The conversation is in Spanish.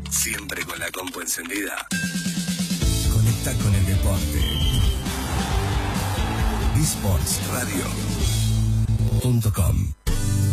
Siempre con la compu encendida. Conecta con el deporte. eSportsradio.com